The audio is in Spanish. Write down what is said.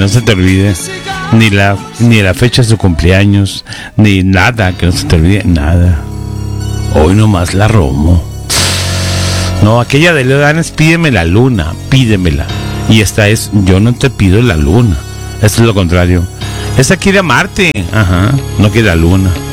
no se te olvide ni la fecha de su cumpleaños, ni nada, que no se te olvide nada. Hoy nomás la Romo. No, aquella de Leodanes, pídeme la luna, pídemela. Y esta es, yo no te pido la luna. Esto es lo contrario. Esta quiere amarte, ajá, no quiere la luna.